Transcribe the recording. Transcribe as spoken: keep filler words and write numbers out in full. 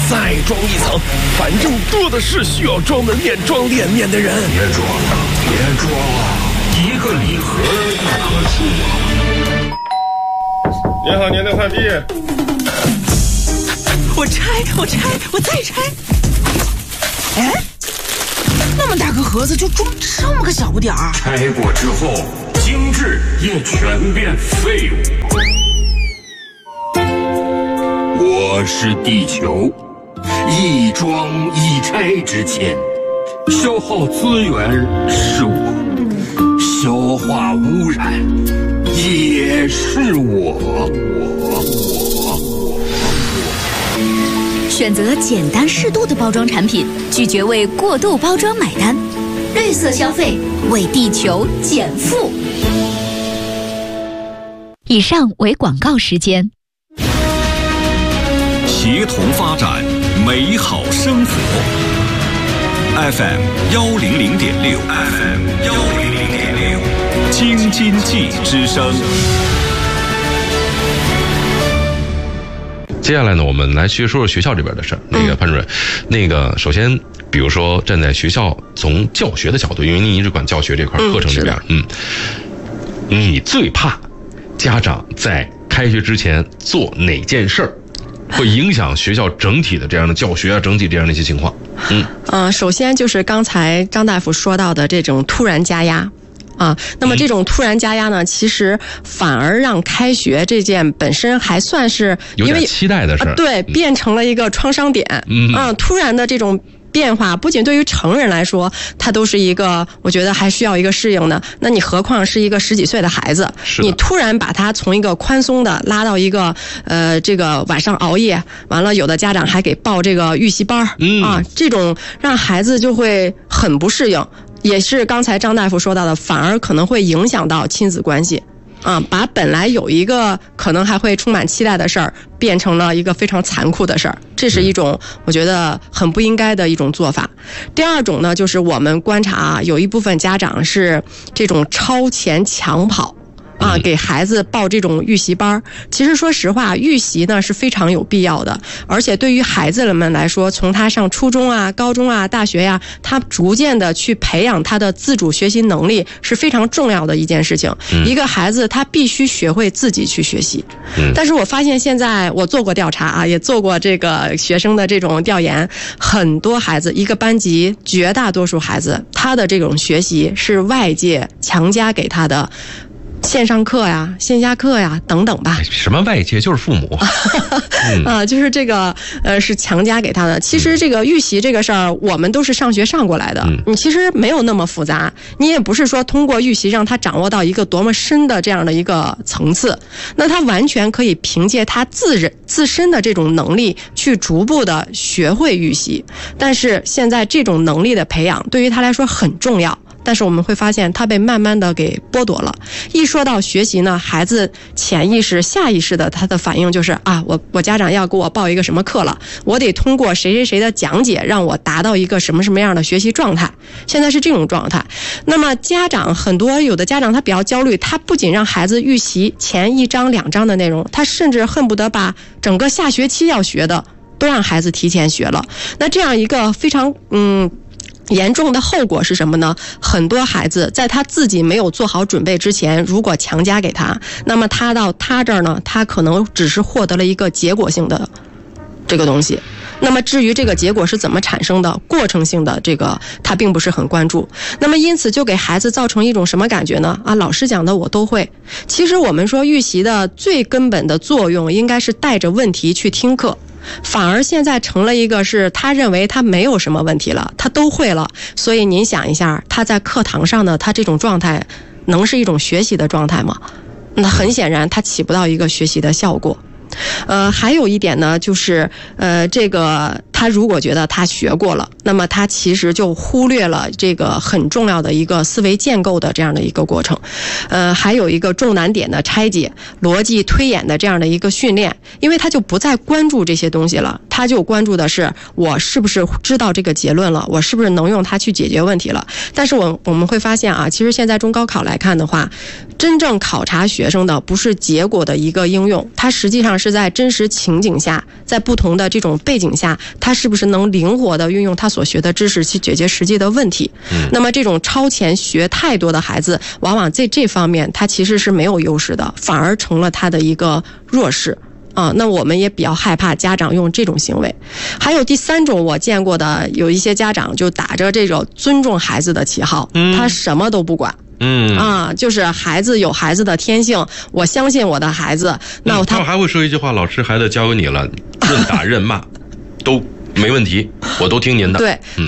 再装一层，反正多的是需要装门面、装脸面的人。 别装了，别装了，一个礼盒一棵树啊！ 你好，您的快递。 我拆，我拆，我再拆。哎，那么大个盒子就装这么个小不点儿。 拆过之后，精致也全变废物。我是地球，一装一拆之间，消耗资源是我，消化污染也是我，我我我。 选择简单适度的包装产品，拒绝为过度包装买单。绿色消费，为地球减负。以上为广告时间。 协同发展，美好生活。F M 幺零零点六 ，F M 幺零零点六，京津冀之声。 接下来呢，我们来去说说学校这边的事儿。那个潘主任，那个首先，比如说站在学校从教学的角度，因为您一直管教学这块课程这边，嗯，你最怕家长在开学之前做哪件事儿，会影响学校整体的这样的教学啊，整体这样的一些情况？嗯， 呃，首先就是刚才张大夫说到的这种突然加压。啊，那么这种突然加压呢，其实反而让开学这件本身还算是有点期待的事儿、啊， 对，变成了一个创伤点。嗯啊，突然的这种变化，不仅对于成人来说，它都是一个，我觉得还需要一个适应的。那你何况是一个十几岁的孩子，你突然把他从一个宽松的拉到一个呃，这个晚上熬夜，完了有的家长还给报这个预习班、嗯、啊，这种让孩子就会很不适应。也是刚才张大夫说到的，反而可能会影响到亲子关系啊，把本来有一个可能还会充满期待的事儿，变成了一个非常残酷的事儿，这是一种我觉得很不应该的一种做法。第二种呢，就是我们观察啊，有一部分家长是这种超前抢跑啊，给孩子报这种预习班。其实说实话，预习呢是非常有必要的，而且对于孩子们来说，从他上初中啊、高中啊、大学呀、啊，他逐渐的去培养他的自主学习能力是非常重要的一件事情。嗯、一个孩子他必须学会自己去学习。嗯、但是我发现现在我做过调查啊，也做过这个学生的这种调研，很多孩子一个班级绝大多数孩子他的这种学习是外界强加给他的。线上课呀、线下课呀等等吧。 什么外界？就是父母。 嗯、啊，就是这个呃，是强加给他的。其实这个预习这个事儿，我们都是上学上过来的。嗯，你其实没有那么复杂，你也不是说通过预习让他掌握到一个多么深的这样的一个层次，那他完全可以凭借他自人自身的这种能力去逐步的学会预习。但是现在这种能力的培养对于他来说很重要。但是我们会发现他被慢慢的给剥夺了。一说到学习呢，孩子潜意识下意识的他的反应就是啊，我我家长要给我报一个什么课了，我得通过谁谁谁的讲解让我达到一个什么什么样的学习状态。现在是这种状态。那么家长很多有的家长他比较焦虑，他不仅让孩子预习前一章两章的内容，他甚至恨不得把整个下学期要学的都让孩子提前学了。那这样一个非常嗯严重的后果是什么呢？很多孩子在他自己没有做好准备之前，如果强加给他，那么他到他这儿呢，他可能只是获得了一个结果性的这个东西。那么至于这个结果是怎么产生的，过程性的这个他并不是很关注。那么因此就给孩子造成一种什么感觉呢？啊，老师讲的我都会。其实我们说预习的最根本的作用应该是带着问题去听课。反而现在成了一个是他认为他没有什么问题了，他都会了。所以您想一下，他在课堂上呢，他这种状态能是一种学习的状态吗？那很显然他起不到一个学习的效果。呃，还有一点呢，就是呃，这个他如果觉得他学过了，那么他其实就忽略了这个很重要的一个思维建构的这样的一个过程。呃，还有一个重难点的拆解、逻辑推演的这样的一个训练，因为他就不再关注这些东西了，他就关注的是我是不是知道这个结论了，我是不是能用它去解决问题了。但是我我们会发现啊，其实现在中高考来看的话，真正考察学生的不是结果的一个应用，它实际上是是在真实情景下，在不同的这种背景下，他是不是能灵活的运用他所学的知识去解决实际的问题。嗯，那么这种超前学太多的孩子，往往在这方面他其实是没有优势的，反而成了他的一个弱势。啊，那我们也比较害怕家长用这种行为。还有第三种，我见过的有一些家长就打着这种尊重孩子的旗号，嗯、他什么都不管。嗯啊，就是孩子有孩子的天性，我相信我的孩子。那他、 嗯、他还会说一句话：“老师，孩子交给你了，任打任骂，都没问题，我都听您的。” 对。嗯